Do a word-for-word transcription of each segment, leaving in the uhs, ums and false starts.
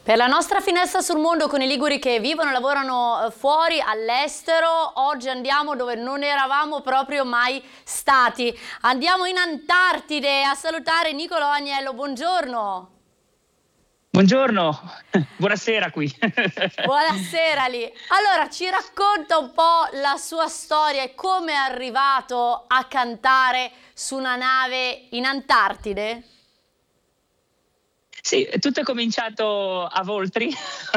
Per la nostra finestra sul mondo con i liguri che vivono e lavorano fuori, all'estero, oggi andiamo dove non eravamo proprio mai stati. Andiamo in Antartide a salutare Nicolò Agnello, buongiorno. Buongiorno, buonasera qui. Buonasera lì. Allora, ci racconta un po' la sua storia e come è arrivato a cantare su una nave in Antartide? Sì, tutto è cominciato a Voltri,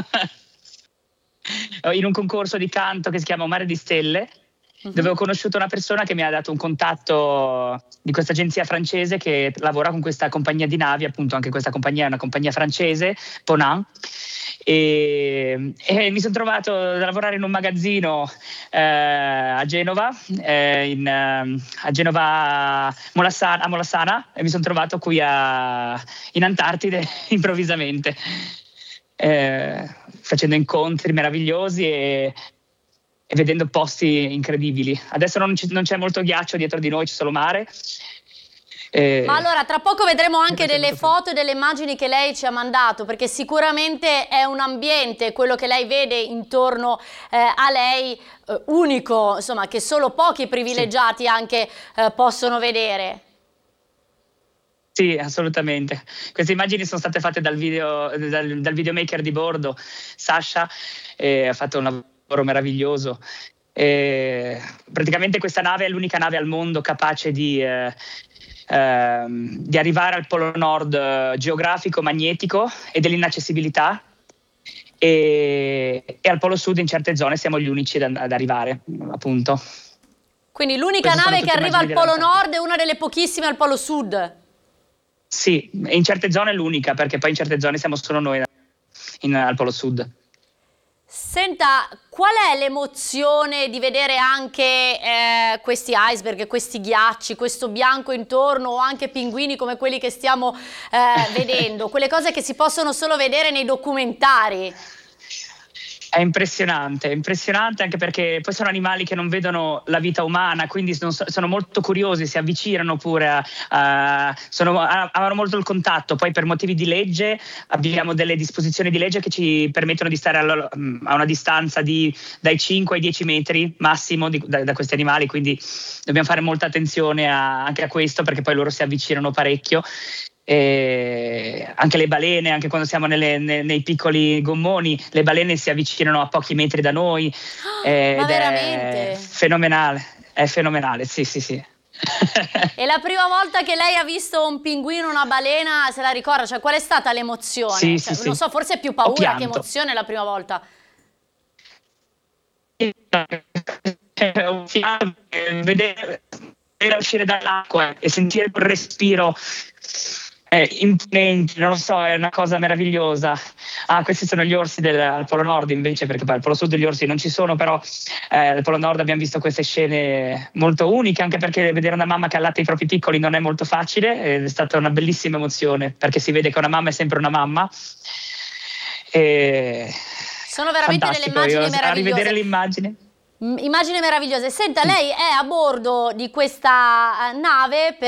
in un concorso di canto che si chiama Mare di Stelle, uh-huh. dove ho conosciuto una persona che mi ha dato un contatto di questa agenzia francese che lavora con questa compagnia di navi, appunto anche questa compagnia è una compagnia francese, Ponant, e, e mi sono trovato a lavorare in un magazzino eh, a Genova, eh, in, eh, a Genova Molassana, a Molassana, e mi sono trovato qui a, in Antartide improvvisamente, eh, facendo incontri meravigliosi e e vedendo posti incredibili. Adesso non, c- non c'è molto ghiaccio dietro di noi, c'è solo mare. Eh, Ma allora, tra poco vedremo anche delle foto e delle immagini che lei ci ha mandato, perché sicuramente è un ambiente, quello che lei vede intorno eh, a lei, eh, unico, insomma, che solo pochi privilegiati sì. anche eh, possono vedere. Sì, assolutamente. Queste immagini sono state fatte dal, video, dal, dal videomaker di bordo, Sasha, e ha fatto un lavoro meraviglioso. E praticamente questa nave è l'unica nave al mondo capace di, eh, eh, di arrivare al polo nord eh, geografico, magnetico e dell'inaccessibilità, e, e al polo sud in certe zone siamo gli unici ad, ad arrivare, appunto. Quindi l'unica nave che arriva al polo nord è una delle pochissime al polo sud? Sì, e in certe zone è l'unica, perché poi in certe zone siamo solo noi in, al polo sud. Senta, qual è l'emozione di vedere anche eh, questi iceberg, questi ghiacci, questo bianco intorno o anche pinguini come quelli che stiamo eh, vedendo, quelle cose che si possono solo vedere nei documentari? È impressionante, è impressionante anche perché poi sono animali che non vedono la vita umana, quindi sono, sono molto curiosi, si avvicinano pure, a, a, sono, a, hanno molto il contatto. Poi per motivi di legge abbiamo delle disposizioni di legge che ci permettono di stare a, a una distanza di, dai cinque ai dieci metri massimo di, da, da questi animali, quindi dobbiamo fare molta attenzione a, anche a questo, perché poi loro si avvicinano parecchio. E anche le balene, anche quando siamo nelle, nei, nei piccoli gommoni, le balene si avvicinano a pochi metri da noi. Oh, ma veramente? È fenomenale, è fenomenale, sì, sì, sì. E la prima volta che lei ha visto un pinguino, una balena, se la ricorda? Cioè, qual è stata l'emozione? Sì, cioè, sì, non sì. so, forse è più paura che emozione la prima volta. Vedere, vedere uscire dall'acqua e sentire il respiro eh, imponente, non lo so, è una cosa meravigliosa. Ah, questi sono gli orsi del al Polo Nord invece, perché poi al Polo Sud gli orsi non ci sono, però eh, al Polo Nord abbiamo visto queste scene molto uniche, anche perché vedere una mamma che allatta i propri piccoli non è molto facile, ed è stata una bellissima emozione, perché si vede che una mamma è sempre una mamma. E... Sono veramente fantastico. delle immagini Io, meravigliose. A rivedere le immagini. Immagini meravigliose. Senta, lei è a bordo di questa nave per